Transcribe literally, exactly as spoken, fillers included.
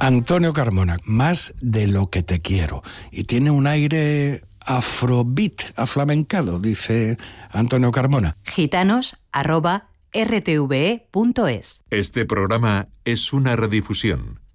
Antonio Carmona, Más de lo que te quiero. Y tiene un aire afrobeat, aflamencado, dice Antonio Carmona. Gitanos, arroba, r t v e punto es. Este programa es una redifusión.